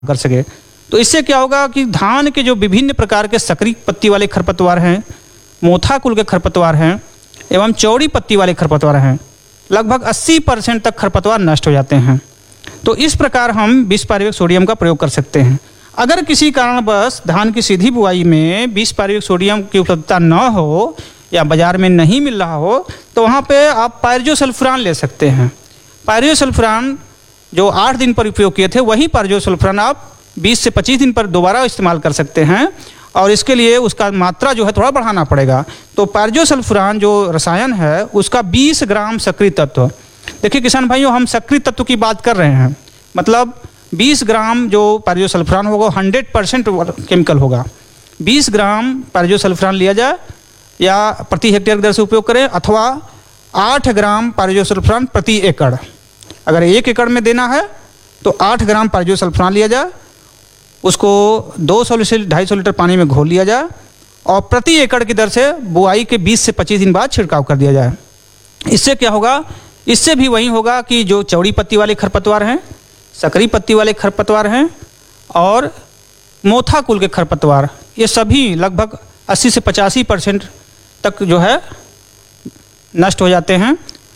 कर सके। तो इससे क्या होगा कि धान के जो विभिन्न प्रकार के सक्रिय पत्ती वाले खरपतवार हैं, मोथा कुल के खरपतवार हैं एवं चौड़ी पत्ती वाले खरपतवार हैं, लगभग 80% तक खरपतवार नष्ट हो जाते हैं। तो इस प्रकार हम 20 पारविक सोडियम का प्रयोग कर सकते हैं। अगर किसी कारणवश धान की सीधी बुआई में 20 पारविक सोडियम की उपलब्धता न हो या बाजार में नहीं मिल रहा हो तो वहाँ पे आप पायरजोसल्फुरान ले सकते हैं। पायरजोसल्फुरान जो 8 दिन पर उपयोग किए थे वही पायरजोसल्फुरान आप 20 से 25 दिन पर दोबारा इस्तेमाल कर सकते हैं और इसके लिए उसका मात्रा जो है थोड़ा बढ़ाना पड़ेगा। तो पायरजोसल्फुरान जो रसायन है उसका 20 ग्राम सक्रिय तत्व, देखिए किसान भाइयों हम सक्रिय तत्व की बात कर रहे हैं, मतलब 20 ग्राम जो पायरजोसल्फुरान होगा 100% केमिकल होगा। 20 ग्राम पायरजोसल्फुरान लिया जाए या प्रति हेक्टेयर की दर से उपयोग करें अथवा 8 ग्राम पायरजोसल्फुरान प्रति एकड़। अगर 1 एकड़ में देना है तो 8 ग्राम पायरजोसल्फुरान लिया जाए, उसको 200 से 250 लीटर पानी में घोल लिया जाए और प्रति एकड़ की दर से बुआई के 20 से 25 दिन बाद छिड़काव कर दिया जाए। इससे क्या होगा, इससे भी वही होगा कि जो चौड़ी पत्ती वाले खरपतवार हैं, सकरी पत्ती वाले खरपतवार हैं और मोथा कुल के खरपतवार, ये सभी लगभग 80 से 85% तक जो है नष्ट हो जाते हैं।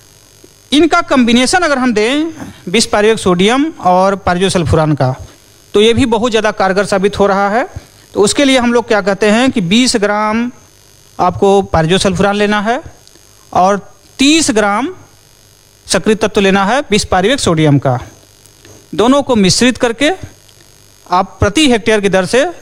इनका कम्बिनेशन अगर हम दें 20 पारविक सोडियम और पायरजोसल्फुरान का तो ये भी बहुत ज़्यादा कारगर साबित हो रहा है। तो उसके लिए हम लोग क्या कहते हैं कि 20 ग्राम आपको पायरजोसल्फुरान लेना है और 30 ग्राम सक्रिय तत्व लेना है 20 पारविक सोडियम का। दोनों को मिश्रित करके आप प्रति हेक्टेयर की दर से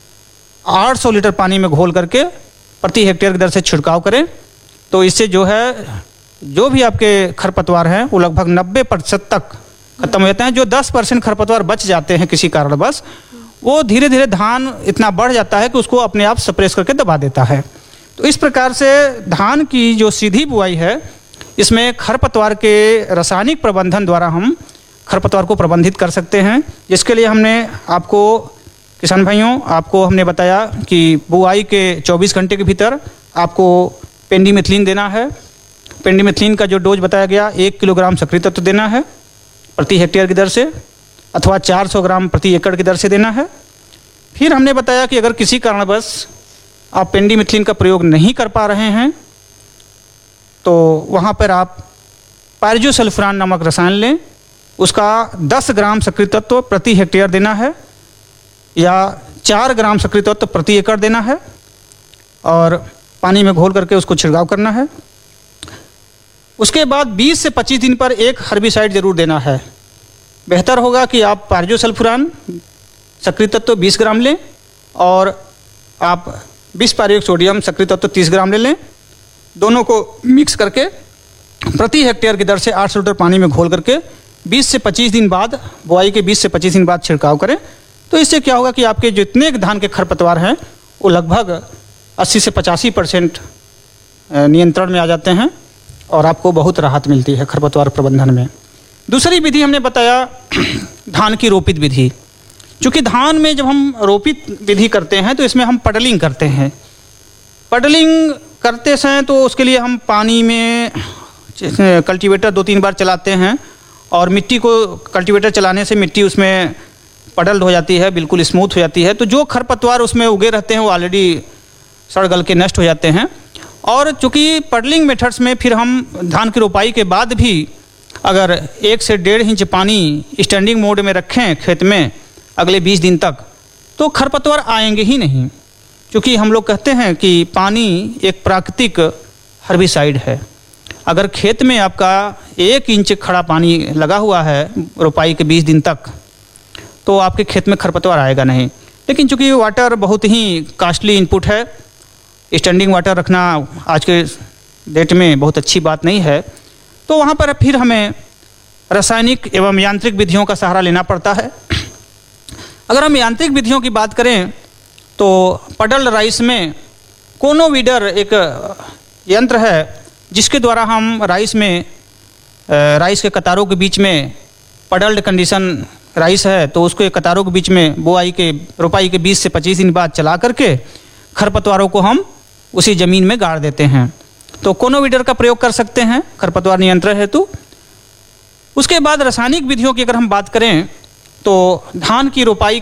800 लीटर पानी में घोल करके प्रति हेक्टेयर की दर से छिड़काव करें। तो इससे जो है जो भी आपके खरपतवार हैं वो लगभग 90% तक खत्म हो जाते हैं। जो 10% खरपतवार बच जाते हैं किसी कारणवश, वो धीरे धीरे धान इतना बढ़ जाता है कि उसको अपने आप स्प्रेस करके दबा देता है। तो इस प्रकार से धान की जो सीधी बुआई है इसमें खरपतवार के रासायनिक प्रबंधन द्वारा हम खरपतवार को प्रबंधित कर सकते हैं। जिसके लिए हमने आपको किसान भाइयों आपको हमने बताया कि बुआई के 24 घंटे के भीतर आपको पेंडिमेथिलीन देना है। पेंडिमेथिलीन का जो डोज बताया गया 1 किलोग्राम सक्रिय तत्व देना है प्रति हेक्टेयर की दर से अथवा 400 ग्राम प्रति एकड़ की दर से देना है। फिर हमने बताया कि अगर किसी कारणवश आप पेंडिमेथिलीन का प्रयोग नहीं कर पा रहे हैं तो वहाँ पर आप पायरजोसल्फुरान नामक रसायन लें, उसका 10 ग्राम सक्रिय तत्व प्रति हेक्टेयर देना है या 4 ग्राम सक्रिय तत्व प्रति एकड़ देना है और पानी में घोल करके उसको छिड़काव करना है। उसके बाद 20 से 25 दिन पर एक हर्बिसाइड जरूर देना है। बेहतर होगा कि आप पायरजोसल्फुरान सक्रिय तत्व 20 ग्राम लें और आप 20 पारविक सोडियम सक्रिय तत्व 30 ग्राम ले लें। दोनों को मिक्स करके प्रति हेक्टेयर की दर से 800 लीटर पानी में घोल करके 20 से 25 दिन बाद बुआई के 20 से 25 दिन बाद छिड़काव करें। तो इससे क्या होगा कि आपके जितने धान के खरपतवार हैं वो लगभग 80 से 85% नियंत्रण में आ जाते हैं और आपको बहुत राहत मिलती है खरपतवार प्रबंधन में। दूसरी विधि हमने बताया धान की रोपित विधि। चूँकि धान में जब हम रोपित विधि करते हैं तो इसमें हम पडलिंग करते हैं। पडलिंग करते समय तो उसके लिए हम पानी में कल्टीवेटर 2-3 बार चलाते हैं और मिट्टी को कल्टीवेटर चलाने से मिट्टी उसमें पडल्ड हो जाती है, बिल्कुल स्मूथ हो जाती है। तो जो खरपतवार उसमें उगे रहते हैं वो ऑलरेडी सड़ गल के नष्ट हो जाते हैं। और चूँकि पडलिंग मेथड्स में फिर हम धान की रोपाई के बाद भी अगर 1 से 1.5 इंच पानी स्टैंडिंग मोड में रखें खेत में अगले 20 दिन तक तो खरपतवार आएंगे ही नहीं। क्योंकि हम लोग कहते हैं कि पानी एक प्राकृतिक हर्बिसाइड है। अगर खेत में आपका 1 इंच खड़ा पानी लगा हुआ है रोपाई के 20 दिन तक तो आपके खेत में खरपतवार आएगा नहीं। लेकिन चूँकि वाटर बहुत ही कॉस्टली इनपुट है, स्टैंडिंग वाटर रखना आज के डेट में बहुत अच्छी बात नहीं है, तो वहाँ पर फिर हमें रासायनिक एवं यांत्रिक विधियों का सहारा लेना पड़ता है। अगर हम यांत्रिक विधियों की बात करें तो पडल राइस में कोनोवीडर एक यंत्र है जिसके द्वारा हम राइस के कतारों के बीच में पडल्ड कंडीशन राइस है तो उसको कतारों के बीच में रोपाई के 20 से 25 दिन बाद चला करके खरपतवारों को हम उसी ज़मीन में गाड़ देते हैं। तो कोनोवीडर का प्रयोग कर सकते हैं खरपतवार नियंत्रण हेतु। उसके बाद रासायनिक विधियों की अगर हम बात करें तो धान की रोपाई